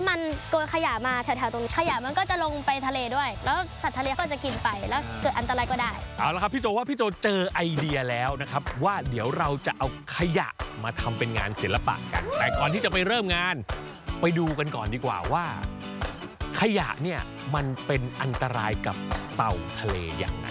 ามันโกยขยะมาแถวๆตรงนี้ขยะมันก็จะลงไปทะเลด้วยแล้วสัตว์ทะเลก็จะกินไปแล้วเกิดอันตรายก็ได้เอาละครับพี่โจว่าพี่โจเจอไอเดียแล้วนะครับว่าเดี๋ยวเราจะเอาขยะมาทำเป็นงานศิลปะกันแต่ก่อนที่จะไปเริ่มงานไปดูกันก่อนดีกว่าว่าขยะเนี่ยมันเป็นอันตรายกับเต่าทะเลอย่างไร